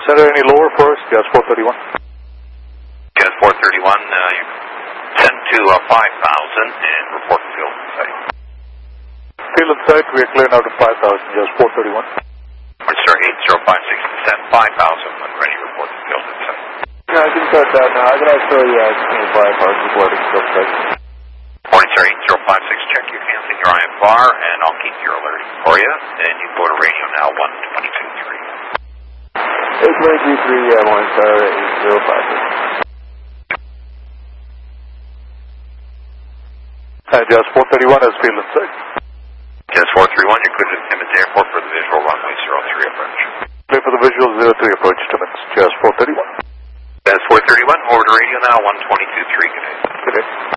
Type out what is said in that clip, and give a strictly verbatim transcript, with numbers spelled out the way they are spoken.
Center any lower first, Jazz four thirty-one. Jazz four thirty-one, uh, you send to uh, five thousand and report field in sight. Field in sight, we are clearing out to five thousand, Jazz four thirty-one. Sir, eight zero five six, descend five thousand when ready, report the field in sight. Yeah, I can start that now. I can actually uh, twenty-five hours reporting field in sight. Morning, sir, eight zero five six, check your hands in your I F R, and I'll keep your alerting for you. And you go to radio now, one twenty-two three. eight twenty-two three, yeah, morning, sir, eight zero five six. And Jazz four thirty-one has field in sight. Jazz four thirty-one, you're clear to Timmins Airport for the visual runway zero three approach. Clear for the visual zero three approach, Timmins, Jazz four thirty-one. Jazz four thirty-one, over to radio now, one twenty-two three, good day. Good day.